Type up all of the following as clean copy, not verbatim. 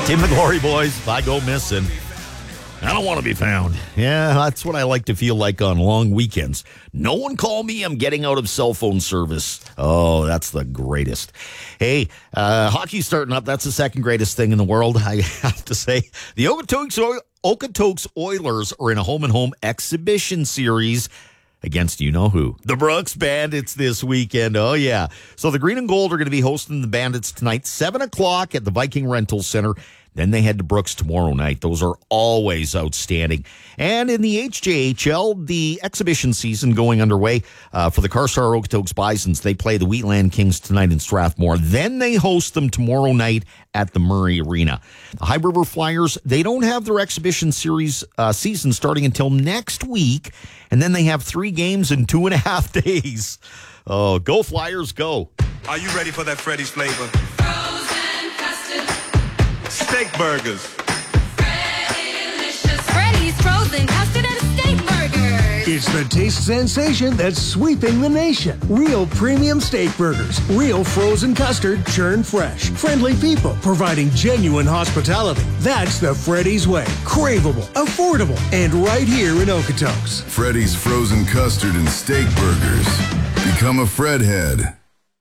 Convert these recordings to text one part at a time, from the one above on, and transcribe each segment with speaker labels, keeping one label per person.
Speaker 1: Tim the Glory Boys, if I go missing, I don't want to be found. Yeah, that's what I like to feel like on long weekends. No one call me, I'm getting out of cell phone service. Oh, that's the greatest. Hey, hockey's starting up. That's the second greatest thing in the world, I have to say. The Okotoks Oilers are in a home-and-home exhibition series against you-know-who. The Brooks Bandits this weekend. Oh, yeah. So the Green and Gold are going to be hosting the Bandits tonight, 7 o'clock at the Viking Rental Center. Then they head to Brooks tomorrow night. Those are always outstanding. And in the HJHL, the exhibition season going underway for the Carstar Okotoks Bisons. They play the Wheatland Kings tonight in Strathmore. Then they host them tomorrow night at the Murray Arena. The High River Flyers, they don't have their exhibition series season starting until next week. And then they have 3 games in 2.5 days. Oh, go Flyers, go.
Speaker 2: Are you ready for that Freddy's flavor? Steak burgers.
Speaker 3: Freddy's frozen custard and steak burgers.
Speaker 4: It's the taste sensation that's sweeping the nation. Real premium steak burgers. Real frozen custard, churned fresh. Friendly people providing genuine hospitality. That's the Freddy's way. Craveable, affordable, and right here in Okotoks.
Speaker 5: Freddy's frozen custard and steak burgers. Become a Fredhead.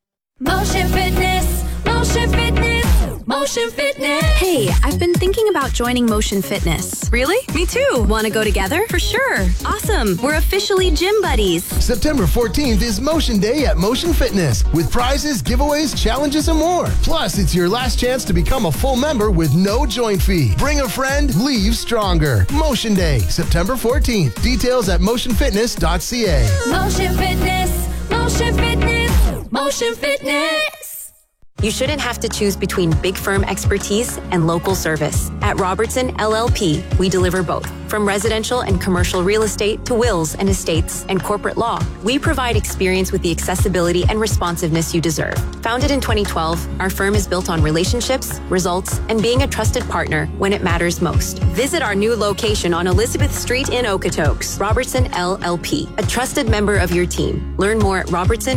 Speaker 3: Motion Fitness. Motion Fitness. Motion Fitness.
Speaker 6: Hey, I've been thinking about joining Motion Fitness.
Speaker 7: Really? Me too.
Speaker 6: Want to go together?
Speaker 7: For sure.
Speaker 6: Awesome. We're officially gym buddies.
Speaker 8: September 14th is Motion Day at Motion Fitness with prizes, giveaways, challenges, and more. Plus, it's your last chance to become a full member with no joint fee. Bring a friend, leave stronger. Motion Day, September 14th. Details at motionfitness.ca.
Speaker 3: Motion Fitness. Motion Fitness. Motion Fitness.
Speaker 7: You shouldn't have to choose between big firm expertise and local service. At Robertson LLP, we deliver both. From residential and commercial real estate to wills and estates and corporate law, we provide experience with the accessibility and responsiveness you deserve. Founded in 2012, our firm is built on relationships, results, and being a trusted partner when it matters most. Visit our new location on Elizabeth Street in Okotoks. Robertson LLP, a trusted member of your team. Learn more at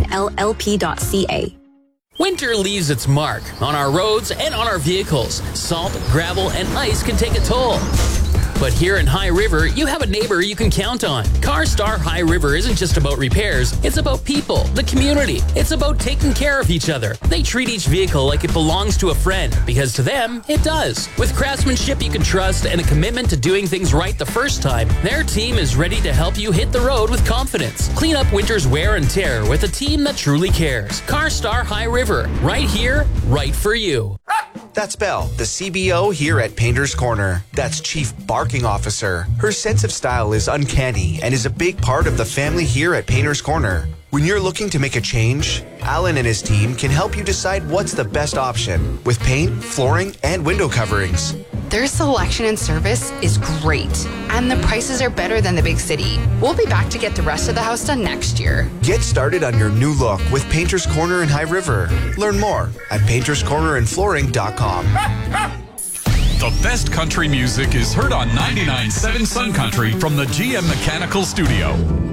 Speaker 7: robertsonllp.ca.
Speaker 9: Winter leaves its mark on our roads and on our vehicles. Salt, gravel, and ice can take a toll. But here in High River, you have a neighbor you can count on. CarStar High River isn't just about repairs. It's about people, the community. It's about taking care of each other. They treat each vehicle like it belongs to a friend, because to them, it does. With craftsmanship you can trust and a commitment to doing things right the first time, their team is ready to help you hit the road with confidence. Clean up winter's wear and tear with a team that truly cares. CarStar High River, right here, right for you.
Speaker 10: That's Belle, the CBO here at Painter's Corner. That's Chief Barking Officer. Her sense of style is uncanny and is a big part of the family here at Painter's Corner. When you're looking to make a change, Alan and his team can help you decide what's the best option with paint, flooring, and window coverings.
Speaker 11: Their selection and service is great, and the prices are better than the big city. We'll be back to get the rest of the house done next year.
Speaker 10: Get started on your new look with Painter's Corner in High River. Learn more at painterscornerandflooring.com.
Speaker 12: The best country music is heard on 99.7 Sun Country from the GM Mechanical Studio.